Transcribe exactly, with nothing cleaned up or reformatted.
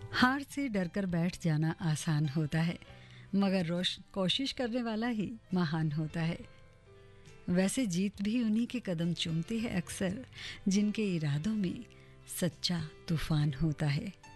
हार से डरकर बैठ जाना आसान होता है, मगर रोश कोशिश करने वाला ही महान होता है। वैसे जीत भी उन्हीं के कदम चूमती है अक्सर, जिनके इरादों में सच्चा तूफान होता है।